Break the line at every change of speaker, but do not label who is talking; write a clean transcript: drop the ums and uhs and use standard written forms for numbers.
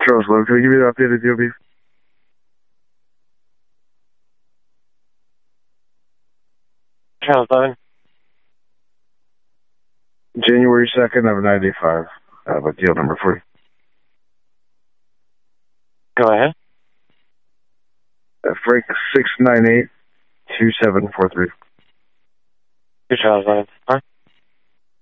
Charles Lowe, can you give me the updated DOB?
Charles 11.
January 2nd of 95. I have a deal number for you.
Go ahead.
Frank 698-2743.
Charles 11. Huh?